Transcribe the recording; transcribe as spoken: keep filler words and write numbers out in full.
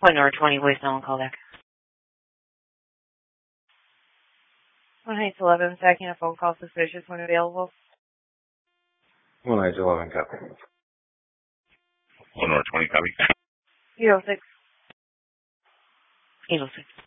one North twenty voicemail and call back. one Heights eleven, backing a phone call suspicious when available. one Heights eleven, copy. one North twenty, copy. eight oh six. eight oh six.